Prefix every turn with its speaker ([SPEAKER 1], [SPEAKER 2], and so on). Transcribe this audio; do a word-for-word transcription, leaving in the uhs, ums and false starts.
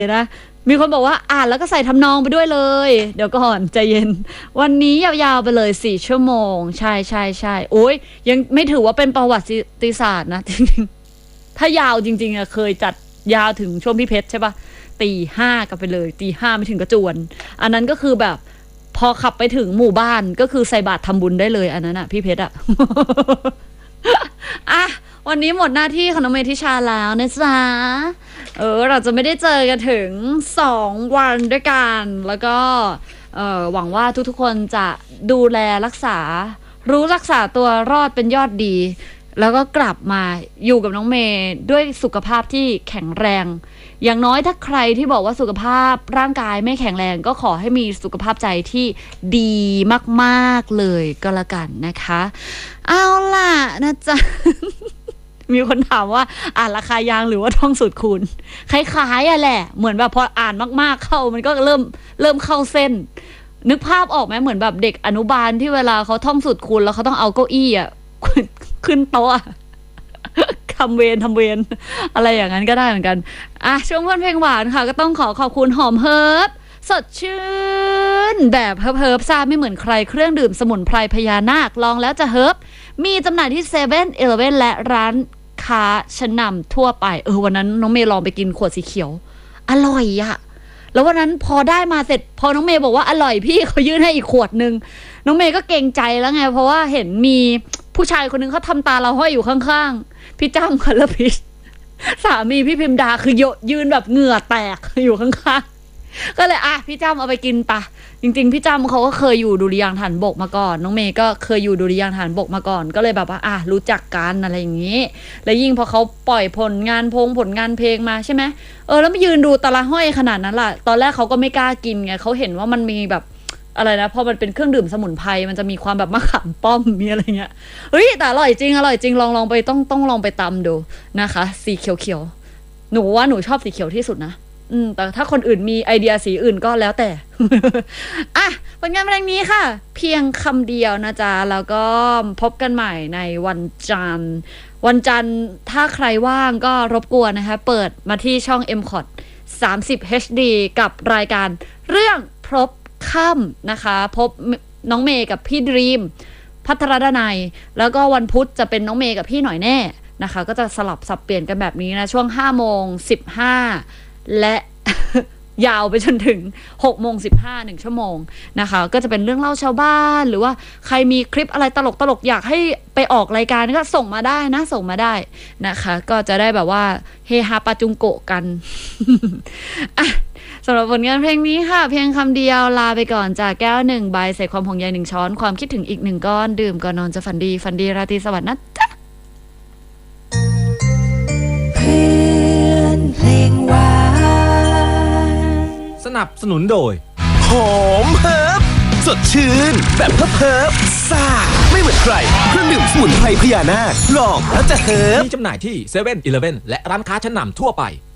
[SPEAKER 1] นะมีคนบอกว่าอ่านแล้วก็ใส่ทำนองไปด้วยเลยเดี๋ยวก่อนใจเย็นวันนี้ยาวๆไปเลยสี่ชั่วโมงใช่ใช่ใช่โอ้ยยังไม่ถือว่าเป็นประวัติศาสตร์นะจริงๆถ้ายาวจริงๆอะเคยจัดยาวถึงช่วงพี่เพชรใช่ปะตีห้ากันไปเลยตีห้าไม่ถึงกระจวนอันนั้นก็คือแบบพอขับไปถึงหมู่บ้านก็คือใส่บาตรทำบุญได้เลยอันนั้นอะพี่เพชรอะ อ่ะวันนี้หมดหน้าที่ของน้องเมธิชาแล้วนะจ๊ะเออเราจะไม่ได้เจอกันถึงสองวันด้วยกันแล้วก็เออหวังว่าทุกๆคนจะดูแลรักษารู้รักษาตัวรอดเป็นยอดดีแล้วก็กลับมาอยู่กับน้องเมย์ด้วยสุขภาพที่แข็งแรงอย่างน้อยถ้าใครที่บอกว่าสุขภาพร่างกายไม่แข็งแรงก็ขอให้มีสุขภาพใจที่ดีมากๆเลยก็แล้วกันนะคะเอาล่ะนะจ๊ะ มีคนถามว่าอ่านราคายางหรือว่าท่องสูตรคูณคล้ายๆอ่ะแหละเหมือนแบบพออ่านมากๆเข้ามันก็เริ่มเริ่มเข้าเส้นนึกภาพออกไหมเหมือนแบบเด็กอนุบาลที่เวลาเขาท่องสูตรคูณแล้วเขาต้องเอาเก้าอี้อ่ะ ขึ้นโต๊ะ ทำเวรทำเวรอะไรอย่างนั้นก็ได้เหมือนกันอ่ะช่วงเพื่อนเพลงหวานค่ะก็ต้องขอขอบคุณหอมเฮิร์บสดชื่นแบบเฮิร์บเฮิร์บซ่าไม่เหมือนใครเครื่องดื่มสมุนไพรพญานาคลองแล้วจะเฮิร์บมีจำหน่ายที่เซเว่นอีเลฟเว่นและร้านค้าชั้นนำทั่วไปเออวันนั้นน้องเมย์ลองไปกินขวดสีเขียวอร่อยอะแล้ววันนั้นพอได้มาเสร็จพอน้องเมย์บอกว่าอร่อยพี่เขายื่นให้อีกขวดนึงน้องเมย์ก็เกรงใจแล้วไงเพราะว่าเห็นมีผู้ชายคนนึงเขาทำตาเราห้อยอยู่ข้างๆพี่จ้ำคัลเลอร์พิชสามีพี่พิมดาคือโยยืนแบบเหงื่อแตกอยู่ข้างๆก็เลยอ่ะพี่จ้ำเอาไปกินปะจริงๆพี่จ้ำเขาก็เคยอยู่ดุริยางค์ฐานบกมาก่อนน้องเมย์ก็เคยอยู่ดุริยางค์ฐานบกมาก่อนก็เลยแบบว่าอ่ะรู้จักกันอะไรอย่างนี้แล้วยิ่งพอเขาปล่อยผลงานพงผลงานเพลงมาใช่ไหมเออแล้วมายืนดูตาละห้อยขนาดนั้นล่ะตอนแรกเขาก็ไม่กล้ากินไงเขาเห็นว่ามันมีแบบอะไรนะพอมันเป็นเครื่องดื่มสมุนไพรมันจะมีความแบบมะขามป้อมมีอะไรเงี้ยเฮ้ยแต่อร่อยจริงอร่อยจริงลองลองไปต้องต้องลองไปตำดูนะคะสีเขียวๆหนูว่าหนูชอบสีเขียวที่สุดนะอืมแต่ถ้าคนอื่นมีไอเดียสีอื่นก็แล้วแต่ อ่ะผลงานเพลงนี้ค่ะเพียงคำเดียวนะจ๊ะแล้วก็พบกันใหม่ในวันจันทร์วันจันทร์ถ้าใครว่างก็รบกวนนะคะเปิดมาที่ช่อง เอ็ม คอท สามสิบ เอช ดี กับรายการเรื่องพบค่ำนะคะพบน้องเมย์กับพี่ดรีมพัทรดนัยแล้วก็วันพุธจะเป็นน้องเมย์กับพี่หน่อยแน่นะคะก็จะสลับสับเปลี่ยนกันแบบนี้นะช่วงห้าโมงสิบห้าและ ยาวไปจนถึงหกโมงสิบห้า หนึ่งชั่วโมงนะคะก็จะเป็นเรื่องเล่าชาวบ้านหรือว่าใครมีคลิปอะไรตลกตลกอยากให้ไปออกรายการก็ส่งมาได้นะส่งมาได้นะคะก็จะได้แบบว่าเฮฮาปาจุงโกะกัน อ่ะสำหรับผลงานเพลงนี้ค่ะเพียงคำเดียวลาไปก่อนจากแก้วหนึ่งใบใส่ความห่วงใยหนึ่งช้อนความคิดถึงอีกหนึ่งก้อนดื่มก่อนนอนจะฝันดีฝันดีราตรีสวัสดิ์นะจ๊ะ
[SPEAKER 2] เพื่อนเพลงหวาน
[SPEAKER 3] สนับสนุนโดย
[SPEAKER 4] หอมเฮิร์บสดชื่นแบบเฮิร์บเฮิร์บซ่าไม่เหมือนใครเครื่องดื่มสมุนไพรพญานาคลองแล้วจะเฮิร์บ
[SPEAKER 3] มีจำหน่ายที่เซเว่นอีเลฟเว่นและร้านค้าชั้นนำทั่วไป